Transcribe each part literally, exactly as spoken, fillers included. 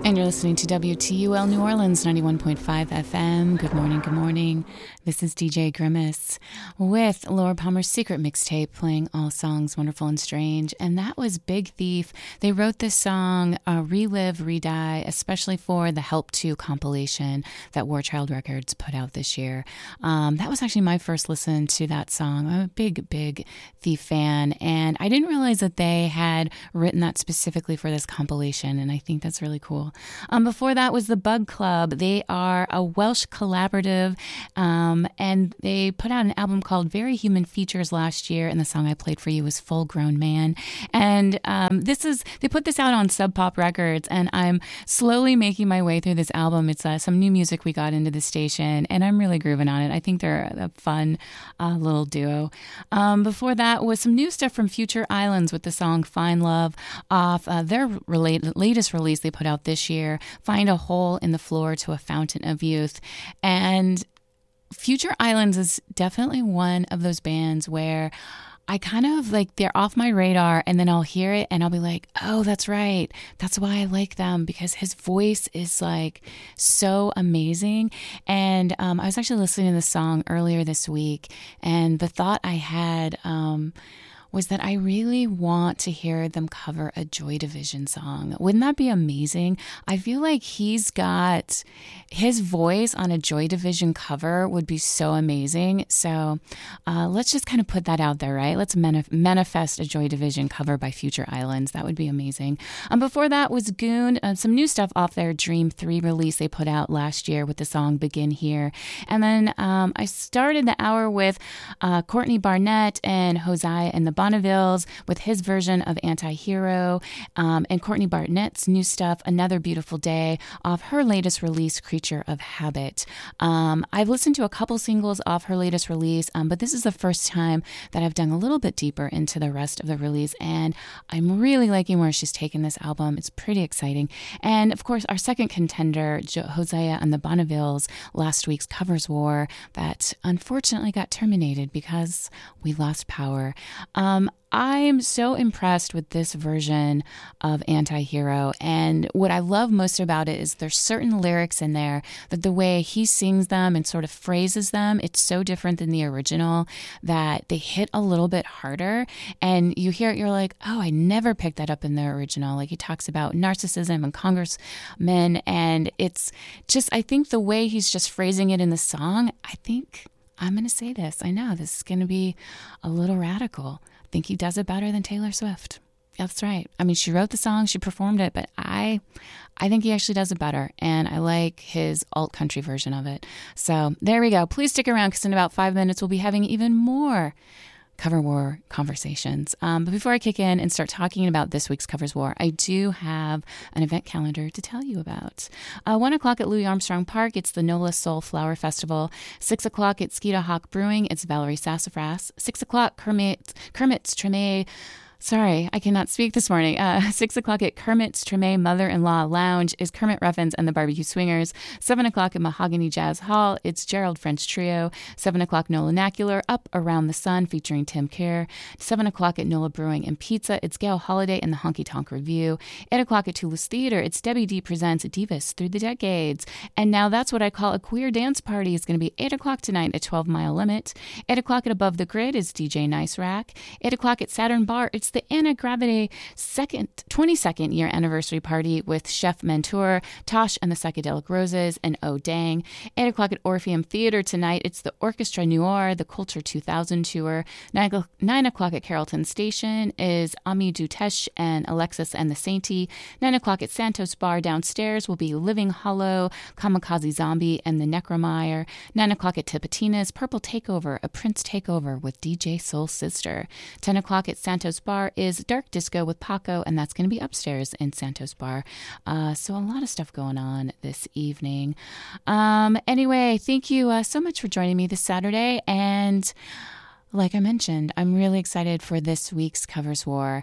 And you're listening to W T U L New Orleans, ninety-one point five F M. Good morning, good morning. This is D J Grimace with Laura Palmer's Secret Mixtape, playing all songs wonderful and strange. And that was Big Thief. They wrote this song, uh, Relive, Redie, especially for the Help two compilation that War Child Records put out this year. Um, that was actually my first listen to that song. I'm a big, big Thief fan. And I didn't realize that they had written that specifically for this compilation. And I think that's really cool. Um, before that was the Bug Club. They are a Welsh collaborative, um, and they put out an album called Very Human Features last year, and the song I played for you was Full Grown Man. And um, this is, they put this out on Sub Pop Records, and I'm slowly making my way through this album. It's uh, some new music we got into the station, and I'm really grooving on it. I think they're a fun uh, little duo. Um, before that was some new stuff from Future Islands with the song Fine Love off uh, their relate- latest release they put out this year, Find a Hole in the Floor to a Fountain of Youth. And Future Islands is definitely one of those bands where I kind of like, they're off my radar, and then I'll hear it and I'll be like, oh, that's right. That's why I like them, because his voice is like so amazing. And um, I was actually listening to the song earlier this week, and the thought I had um, was that I really want to hear them cover a Joy Division song. Wouldn't that be amazing? I feel like he's got his voice on a Joy Division cover would be so amazing. So uh, let's just kind of put that out there, right? Let's manif- manifest a Joy Division cover by Future Islands. That would be amazing. Um, before that was Goon, uh, some new stuff off their Dream three release they put out last year with the song Begin Here. And then um, I started the hour with uh, Courtney Barnett and Hosea and the Bonnevilles with his version of Anti-Hero, um, and Courtney Barnett's new stuff, Another Beautiful Day, off her latest release, Creature of Habit. Um, I've listened to a couple singles off her latest release, um, but this is the first time that I've done a little bit deeper into the rest of the release, and I'm really liking where she's taken this album. It's pretty exciting. And of course, our second contender, jo- Hosea and the Bonnevilles, last week's Covers War, that unfortunately got terminated because we lost power. Um, I'm so impressed with this version of Anti-Hero, and what I love most about it is there's certain lyrics in there that the way he sings them and sort of phrases them, it's so different than the original that they hit a little bit harder, and you hear it, you're like, oh, I never picked that up in the original. Like, he talks about narcissism and congressmen, and it's just, I think the way he's just phrasing it in the song, I think I'm going to say this. I know this is going to be a little radical. I think he does it better than Taylor Swift. That's right. I mean, she wrote the song, she performed it, but I I think he actually does it better, and I like his alt country version of it. So there we go. Please stick around, because in about five minutes we'll be having even more Cover War conversations. Um, but before I kick in and start talking about this week's Covers War, I do have an event calendar to tell you about. Uh, one o'clock at Louis Armstrong Park, it's the NOLA Soul Flower Festival. Six o'clock at Skeeta Hawk Brewing, it's Valerie Sassafras. Six o'clock, Kermit, Kermit's Treme. Sorry, I cannot speak this morning. Uh, Six o'clock at Kermit's Treme Mother-in-Law Lounge is Kermit Ruffins and the Barbecue Swingers. Seven o'clock at Mahogany Jazz Hall, it's Gerald French Trio. Seven o'clock Nolanacular, Up Around the Sun featuring Tim Kerr. Seven o'clock at Nola Brewing and Pizza, it's Gail Holiday and the Honky Tonk Review. Eight o'clock at Toulouse Theater, it's Debbie D presents Divas Through the Decades. And now that's what I call a queer dance party. It's going to be eight o'clock tonight at twelve Mile Limit. Eight o'clock at Above the Grid is D J Nice Rack. Eight o'clock at Saturn Bar, it's the Anna Gravity second twenty-second year anniversary party with Chef Mentor, Tosh and the Psychedelic Roses, and Oh Dang. Eight o'clock at Orpheum Theater tonight, it's the Orchestra Noir, the Culture two thousand tour. Nine, nine o'clock at Carrollton Station is Ami Dutesh and Alexis and the Sainty. Nine o'clock at Santos Bar downstairs will be Living Hollow, Kamikaze Zombie, and the Necromeyer. Nine o'clock at Tipitina's Purple Takeover, a Prince Takeover with D J Soul Sister. Ten o'clock at Santos Bar is Dark Disco with Paco, and that's going to be upstairs in Santos Bar. Uh, so a lot of stuff going on this evening. Um, anyway, thank you uh, so much for joining me this Saturday. And like I mentioned, I'm really excited for this week's Covers War.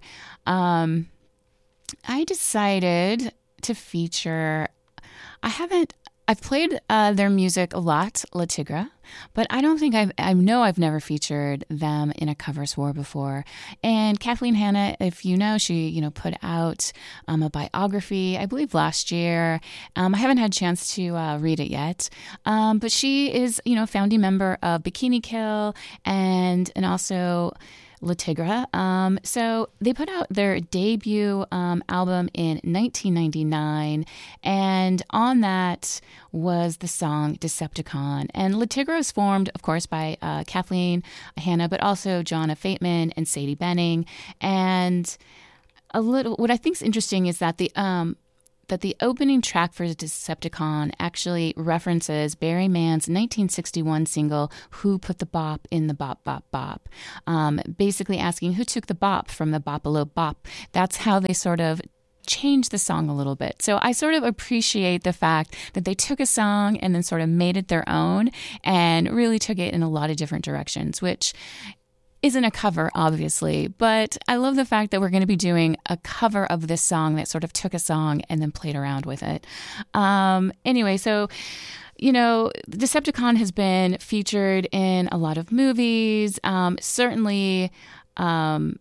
Um, I decided to feature, I haven't I've played uh, their music a lot, Le Tigre, but I don't think I've, I know I've never featured them in a covers war before. And Kathleen Hanna, if you know, she, you know, put out um, a biography, I believe last year. Um, I haven't had a chance to uh, read it yet. Um, but she is, you know, founding member of Bikini Kill and, and also Le Tigre. Um, so they put out their debut um, album in nineteen ninety-nine, and on that was the song Decepticon. And Le Tigre was formed, of course, by uh, Kathleen Hanna, but also Jonna Fateman and Sadie Benning. And a little, what I think is interesting is that the um, that the opening track for Decepticon actually references Barry Mann's nineteen sixty-one single, Who Put the Bop in the Bop Bop Bop? Um, basically asking who took the bop from the Bopalo Bop. That's how they sort of changed the song a little bit. So I sort of appreciate the fact that they took a song and then sort of made it their own and really took it in a lot of different directions, which isn't a cover, obviously, but I love the fact that we're going to be doing a cover of this song that sort of took a song and then played around with it. Um, anyway, so, you know, Decepticon has been featured in a lot of movies. Um, certainly, um,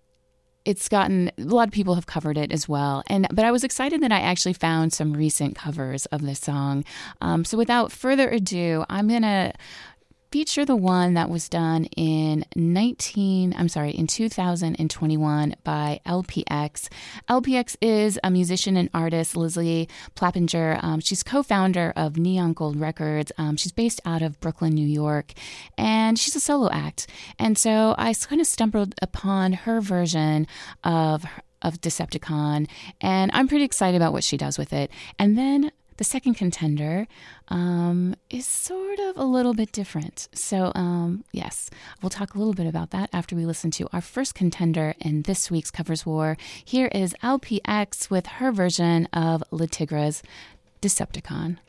it's gotten, a lot of people have covered it as well. And but I was excited that I actually found some recent covers of this song. Um, so without further ado, I'm going to feature the one that was done in nineteen, I'm sorry, in two thousand twenty-one by L P X. L P X is a musician and artist, Lizzie Plappinger. Um, she's co-founder of Neon Gold Records. Um, she's based out of Brooklyn, New York, and she's a solo act. And so I kind of stumbled upon her version of of Decepticon, and I'm pretty excited about what she does with it. And then the second contender um, is sort of a little bit different. So, um, yes, we'll talk a little bit about that after we listen to our first contender in this week's Covers War. Here is L P X with her version of Le Tigre's Decepticon.